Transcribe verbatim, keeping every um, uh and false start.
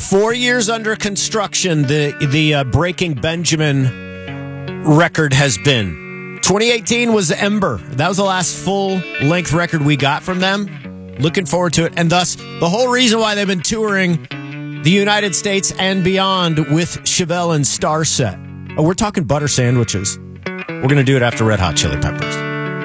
Four years under construction, the, the uh, Breaking Benjamin record has been. twenty eighteen was Ember. That was the last full-length record we got from them. Looking forward to it. And thus, the whole reason why they've been touring the United States and beyond with Chevelle and Starset. Oh, we're talking butter sandwiches. We're going to do it after Red Hot Chili Peppers.